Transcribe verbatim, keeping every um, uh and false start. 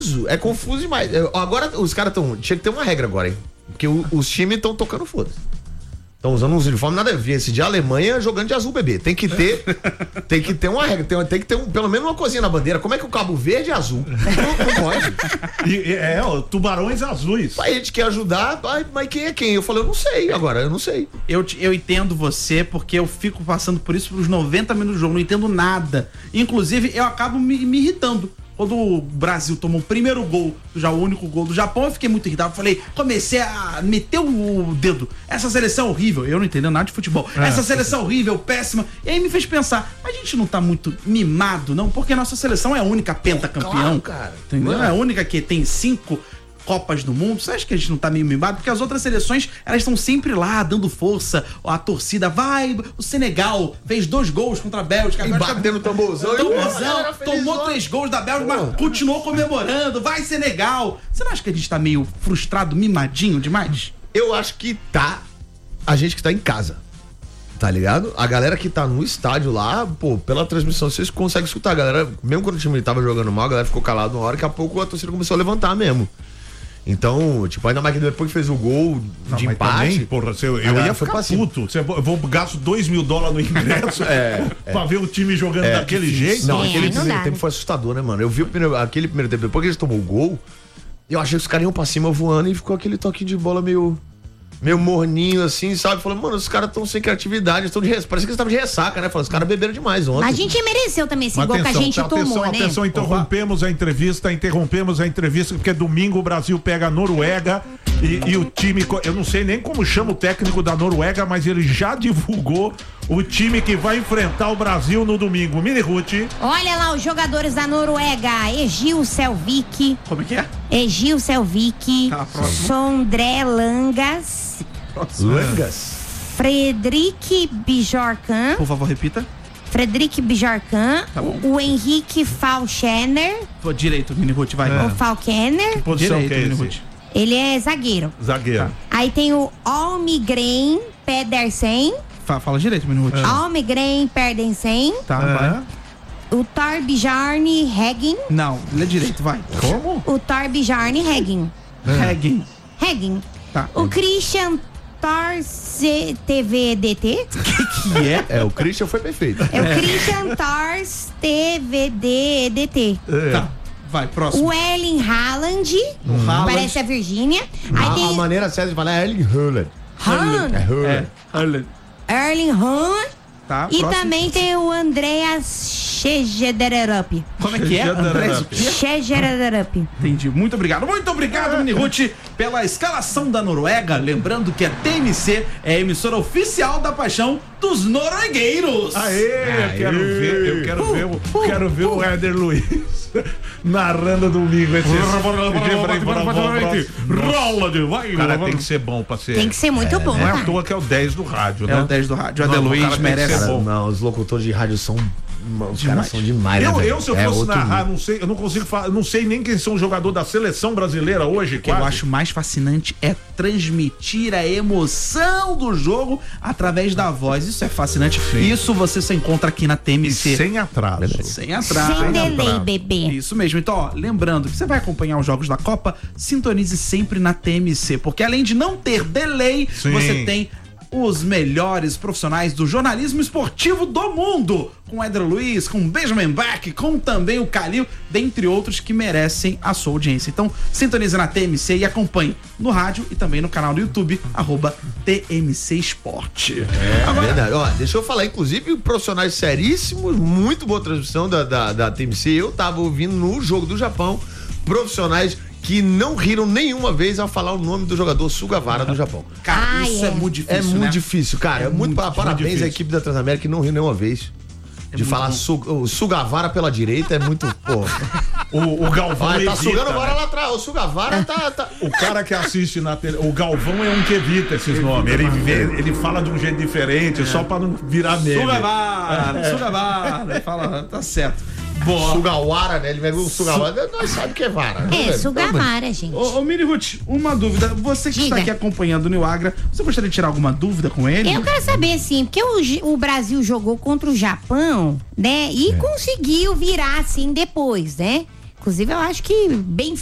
É confuso demais. Eu, agora os caras estão. Tinha que ter uma regra agora, hein? Porque o, os times estão tocando foda-se. Estão usando uns uniformes, nada a ver. Esse de Alemanha jogando de azul, bebê. Tem que ter. Tem que ter uma regra. Tem, tem que ter um, pelo menos uma coisinha na bandeira. Como é que o Cabo Verde é azul? Não, não pode. E, é, ó, tubarões azuis. A gente quer ajudar, mas, mas quem é quem? Eu falei, eu não sei agora, eu não sei. Eu, eu entendo você, porque eu fico passando por isso pelos noventa minutos do jogo, não entendo nada. Inclusive, eu acabo me, me irritando. Quando o Brasil tomou o primeiro gol, já o único gol do Japão, eu fiquei muito irritado. Falei, comecei a meter o dedo. Essa seleção é horrível. Eu não entendo nada de futebol. É. Essa seleção é horrível, péssima. E aí me fez pensar, mas a gente não tá muito mimado, não? Porque a nossa seleção é a única pentacampeão. Claro, cara. Entendeu? Mano. É a única que tem cinco Copas do Mundo. Você acha que a gente não tá meio mimado? Porque as outras seleções, elas estão sempre lá, dando força. A torcida vai. O Senegal fez dois gols contra a Bélgica. E batendo no tamborzão. Tamborzão, tomou três gols da Bélgica, mas continuou comemorando. Vai, Senegal. Você não acha que a gente tá meio frustrado, mimadinho demais? Eu acho que tá. A gente que tá em casa. Tá ligado? A galera que tá no estádio lá, pô, pela transmissão vocês conseguem escutar. A galera, mesmo quando o time tava jogando mal, a galera ficou calada uma hora, daqui a pouco a torcida começou a levantar mesmo. Então, tipo, ainda mais que depois que fez o gol não, de empate. Também, porra, eu, eu ia ficar puto. Eu vou gasto dois mil dólares no ingresso é, pra é. ver o time jogando é, daquele difícil. jeito. Não, é, aquele não primeiro dá. tempo foi assustador, né, mano? Eu vi o primeiro, aquele primeiro tempo, depois que eles tomou o gol, eu achei que os caras iam pra cima voando e ficou aquele toque de bola meio. meio morninho assim, sabe? Falando, mano, os caras estão sem criatividade, estão de res... parece que eles estavam de ressaca, né? Falando, os caras beberam demais ontem. Mas a gente mereceu também esse Mas gol atenção, que a gente atenção, tomou, atenção, né? Atenção, interrompemos a entrevista, interrompemos a entrevista, porque domingo o Brasil pega a Noruega e, e o time, eu não sei nem como chama o técnico da Noruega, mas ele já divulgou o time que vai enfrentar o Brasil no domingo. Mini Ruth. Olha lá os jogadores da Noruega, Egil Selvik. Como é que é? Egil Selvik, Tá, Sondré Langas. Langas. Fredrik Bjorkan. Por favor, repita. Fredrik Bjorkan. Tá bom. O Henrique Falchener. Tô direito, Mini Ruth, vai. É. O Falkener. Que posição direito, que é Mini esse? Ruth. Ele é zagueiro. Zagueiro. Tá. Aí tem o Almgren Pedersen. Fala direito, Mini Ruth. É. Almgren Pedersen. Tá, É. vai. O Torbjarni Heggin. Não, lê direito, vai. Como? O Torbjarni Heggin. Heggin. Heggin. Tá. O Christian Tors T V D T. Que que é? É, o Christian foi perfeito. É o Christian Tors T V D D T. É. Tá. Vai, próximo. O Erling Haaland. Haaland. Parece a Virgínia. Aí A, tem a maneira certa de falar é Erling Haaland. Haaland. É Haaland. É. Haaland. Erling Haaland. Tá, E próximo. também tem o Andreas Schegederup. Como é que é? Andrés, o quê? Schegederup. Entendi. Muito obrigado. Muito obrigado, Mini Ruth, pela escalação da Noruega. Lembrando que a T M C é a emissora oficial da paixão dos noruegueiros. Aê, eu quero ver, eu quero ver, o- quero ver o Éder Luiz narrando domingo esse. O cara tem que ser bom pra ser. Tem que ser muito bom, Não é à cara. toa que é o dez do rádio, né? É o dez do rádio. O Não, Éder o Luiz cara tem que merece. ser bom. Não, os locutores de rádio são. Os Demais. caras são demais, Eu, né, eu, se eu velho? fosse é outro narrar, nível. não sei, eu não consigo falar, eu não sei nem quem são os jogadores da seleção brasileira hoje, O que eu quase. acho mais fascinante é transmitir a emoção do jogo através da voz. Isso é fascinante. Isso você só encontra aqui na T M E C. sem atraso. Sem atraso. Sem delay, atraso. bebê. Isso mesmo. Então, ó, lembrando que você vai acompanhar os jogos da Copa, sintonize sempre na T M C, porque além de não ter delay, Sim. você tem os melhores profissionais do jornalismo esportivo do mundo, com o Éder Luiz, com o Benjamin Bach, com também o Calil, dentre outros que merecem a sua audiência. Então, sintonize na T M C e acompanhe no rádio e também no canal do YouTube, arroba T M C Esporte. É Agora, verdade. Ó, deixa eu falar, inclusive, profissionais seríssimos, muito boa transmissão da, da, da T M C. Eu tava ouvindo no jogo do Japão, profissionais que não riram nenhuma vez ao falar o nome do jogador Sugawara do Japão. cara, Ah, isso é. é muito difícil, É muito né? difícil, cara. É, muito, muito, pa- muito parabéns difícil. à equipe da Transamérica que não riu nenhuma vez. de muito falar bom. su, o Sugawara pela direita é muito, pô. O, o Galvão Vai, tá evita, sugando né? agora lá atrás. O Sugawara tá, tá. O cara que assiste na tele, o Galvão é um que evita esses nomes. Ele, vê, ele fala de um jeito diferente, só pra não virar meme. Sugawara, Sugawara. Fala, tá certo. Boa. Sugawara, né? Ele vai ver o Sugawara, nós sabemos que é vara. É, né? Sugawara, gente. Ô, ô Mini Ruth, uma dúvida. Você que Diga. está aqui acompanhando o Nil Agra, você gostaria de tirar alguma dúvida com ele? Eu quero saber, assim, porque o, J- o Brasil jogou contra o Japão, né? E conseguiu virar, assim, depois, né? Inclusive, eu acho que bem